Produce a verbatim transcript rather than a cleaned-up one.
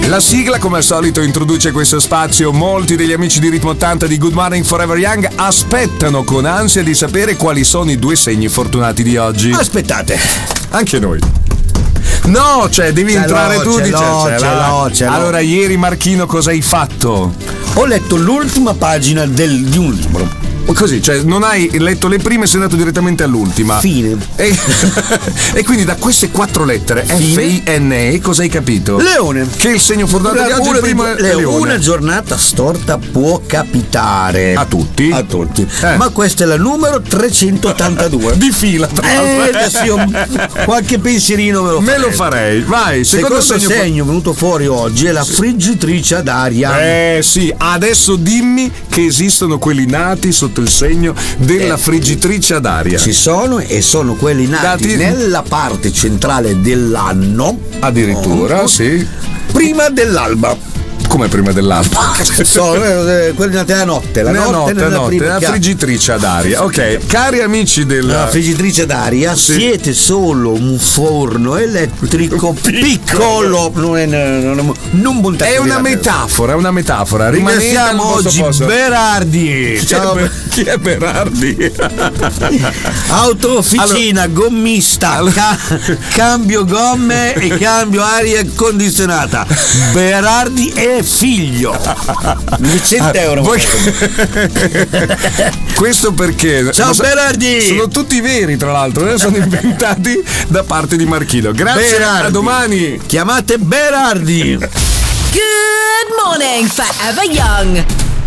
La sigla, come al solito, introduce questo spazio. Molti degli amici di Ritmo ottanta di Good Morning Forever Young aspettano con ansia di sapere quali sono i due segni fortunati di oggi. Aspettate, anche noi. No, cioè devi ce entrare l'ho, tu ce dice, l'ho, ce ce l'hai. l'ho, ce l'ho. Allora, ieri Marchino cosa hai fatto? Ho letto l'ultima pagina del, di un libro. Così, cioè non hai letto le prime e sei andato direttamente all'ultima. Fine. E, e quindi da queste quattro lettere F I N E cosa hai capito? Leone. Che è il segno fortunato di oggi, il primo è Leone. Leone. Una giornata storta può capitare a tutti. A tutti. Eh. Ma questa è la numero trecentottantadue. Di fila, tra l'altro. Eh, adesso io qualche pensierino me lo farei. Me lo farei. Vai, secondo, secondo segno, segno venuto fuori oggi è la friggitrice ad aria. Eh sì, adesso dimmi che esistono quelli nati sotto il segno della friggitrice ad aria. Ci sono, e sono quelli nati Dati... nella parte centrale dell'anno. Addirittura, oh, sì. Prima dell'alba. Come prima dell'alba? Sono eh, quelli nati la notte, la, la notte, notte, nella notte, la friggitrice ad aria. Ok, cari amici della la friggitrice ad aria, sì. Siete solo un forno elettrico piccolo, non è non, non buntate. È una metafora, è una metafora. Ringraziamo oggi posto. Berardi. Ciao, chi è, chi è Berardi? Autofficina, allora, gommista, allora. Ca- cambio gomme e cambio aria condizionata. Berardi è figlio. cento euro. Voi... Questo perché ciao so, Berardi. Sono tutti veri, tra l'altro, eh? Sono inventati da parte di Marchino. Grazie, Berardi. A domani. Chiamate Berardi. Good morning, Forever Young.